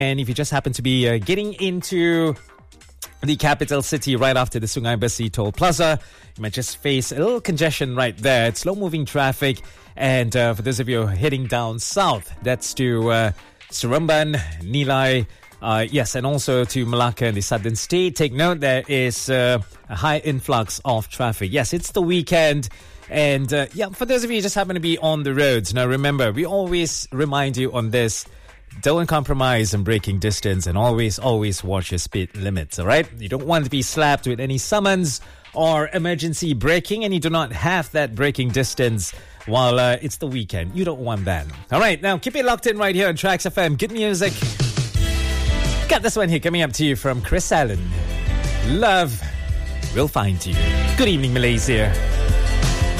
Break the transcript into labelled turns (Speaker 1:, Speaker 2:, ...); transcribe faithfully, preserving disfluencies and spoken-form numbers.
Speaker 1: And if you just happen to be uh, getting into the capital city right after the Sungai Besi Toll Plaza, you might just face a little congestion right there. It's slow-moving traffic. And uh, for those of you heading down south, that's to uh, Seremban, Nilai, uh, yes, and also to Malacca and the southern state. Take note, there is uh, a high influx of traffic. Yes, it's the weekend. And uh, yeah, for those of you who just happen to be on the roads, now remember, we always remind you on this, don't compromise on braking distance, and always, always watch your speed limits, all right? You don't want to be slapped with any summons or emergency braking, and you do not have that braking distance while uh, it's the weekend. You don't want that. All right, now keep it locked in right here on Tracks F M. Good music. Got this one here coming up to you from Chris Allen. Love will find you. Good evening, Malaysia.